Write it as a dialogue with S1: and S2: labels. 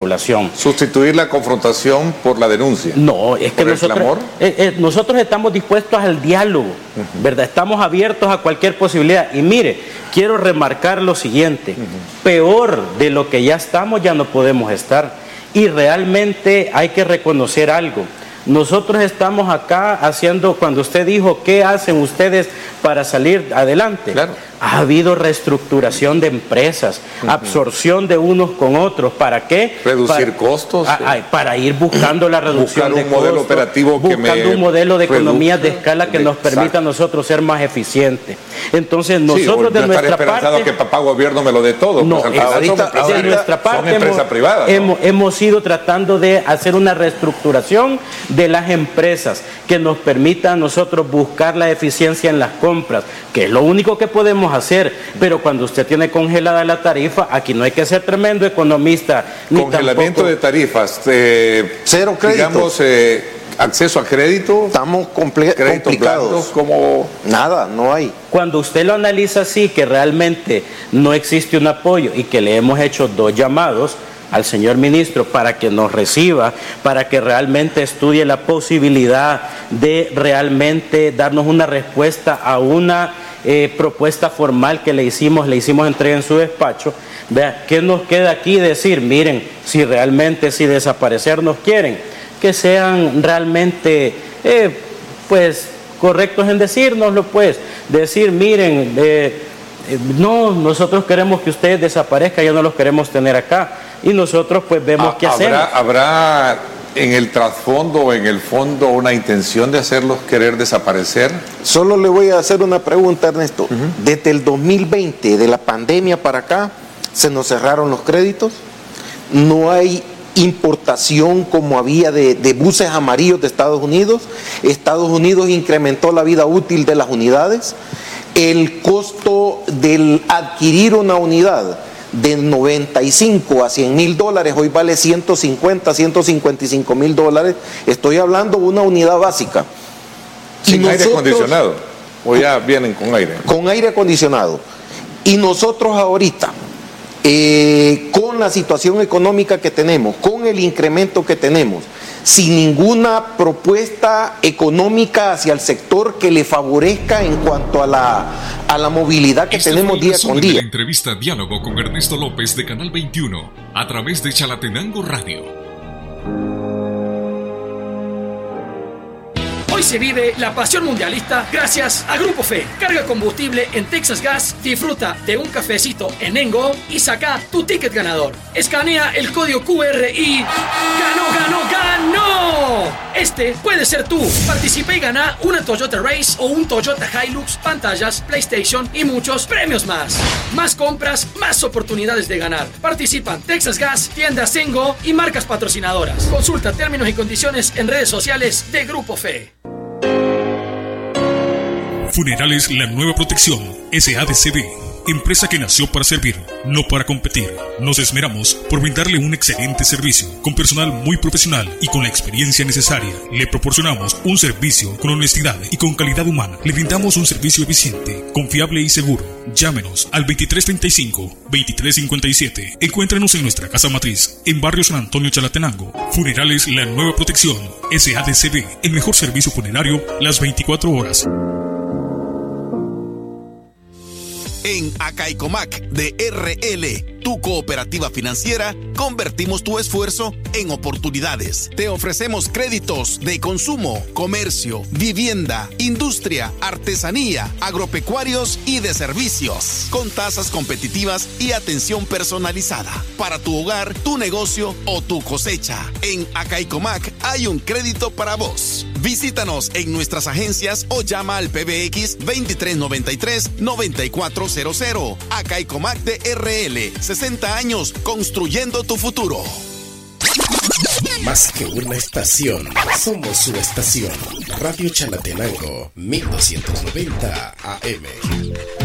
S1: población.
S2: Sustituir la confrontación por la denuncia.
S1: No, es que nosotros estamos dispuestos al diálogo, ¿verdad? Estamos abiertos a cualquier posibilidad. Y mire, quiero remarcar lo siguiente, peor de lo que ya estamos ya no podemos estar. Y realmente hay que reconocer algo. Nosotros estamos acá haciendo, cuando usted dijo, ¿qué hacen ustedes para salir adelante?
S2: Claro.
S1: Ha habido reestructuración de empresas, absorción de unos con otros. ¿Para qué?
S2: Reducir costos.
S1: Para ir buscando la reducción de costos.
S2: Buscar un modelo operativo
S1: buscando un modelo de economía de escala que nos permita a nosotros ser más eficientes. Entonces nosotros de nuestra parte...
S2: que papá gobierno me lo dé todo.
S1: No,
S2: pues,
S1: de nuestra parte hemos ido tratando de hacer una reestructuración de las empresas que nos permita a nosotros buscar la eficiencia en las compras, que es lo único que podemos hacer. Pero cuando usted tiene congelada la tarifa, aquí no hay que ser tremendo economista.
S2: Congelamiento de tarifas,
S3: cero crédito.
S2: Digamos, acceso a crédito.
S3: Estamos complicados.
S2: Como
S3: nada, no hay.
S1: Cuando usted lo analiza así, que realmente no existe un apoyo y que le hemos hecho 2 llamados al señor ministro para que nos reciba, para que realmente estudie la posibilidad de realmente darnos una respuesta a una propuesta formal que le hicimos entrega en su despacho. Vea, ¿qué nos queda aquí decir? Miren, si realmente, si desaparecer nos quieren, que sean realmente, pues, correctos en decírnoslo, pues, decir, miren, no, nosotros queremos que ustedes desaparezcan, ya no los queremos tener acá, y nosotros pues vemos qué hacemos.
S2: ¿Habrá en el trasfondo o en el fondo una intención de hacerlos querer desaparecer?
S3: Solo le voy a hacer una pregunta, Ernesto. Desde el 2020, de la pandemia para acá, se nos cerraron los créditos, no hay importación como había de buses amarillos de Estados Unidos. Estados Unidos incrementó la vida útil de las unidades. El costo del adquirir una unidad de 95 a 100 mil dólares, hoy vale 150, 155 mil dólares. Estoy hablando de una unidad básica.
S2: Sin aire acondicionado, o ya vienen con aire.
S3: Con aire acondicionado. Y nosotros ahorita, con la situación económica que tenemos, con el incremento que tenemos, sin ninguna propuesta económica hacia el sector que le favorezca en cuanto a la movilidad que tenemos día con día.
S4: La entrevista Diálogo con Ernesto López de Canal 21 a través de Chalatenango Radio.
S5: Hoy se vive la pasión mundialista gracias a Grupo Fe. Carga combustible en Texas Gas, disfruta de un cafecito en Engo y saca tu ticket ganador. Escanea el código QR y ¡ganó! Este puede ser tú. Participa y gana una Toyota Race o un Toyota Hilux, pantallas, PlayStation y muchos premios más. Más compras, más oportunidades de ganar. Participan Texas Gas, tiendas Engo y marcas patrocinadoras. Consulta términos y condiciones en redes sociales de Grupo Fe.
S6: Funerales La Nueva Protección, SADCB, empresa que nació para servir, no para competir. Nos esmeramos por brindarle un excelente servicio, con personal muy profesional y con la experiencia necesaria. Le proporcionamos un servicio con honestidad y con calidad humana. Le brindamos un servicio eficiente, confiable y seguro. Llámenos al 2335-2357. Encuéntrenos en nuestra casa matriz, en Barrio San Antonio, Chalatenango. Funerales La Nueva Protección, SADCB, el mejor servicio funerario las 24 horas.
S7: En Acaicomac de RL, tu cooperativa financiera, convertimos tu esfuerzo en oportunidades. Te ofrecemos créditos de consumo, comercio, vivienda, industria, artesanía, agropecuarios y de servicios, con tasas competitivas y atención personalizada para tu hogar, tu negocio o tu cosecha. En Acaicomac hay un crédito para vos. Visítanos en nuestras agencias o llama al PBX 2393-9400. Acaicomac de RL, 60 años construyendo tu futuro.
S8: Más que una estación, somos su estación. Radio Chalatenango, 1290 AM.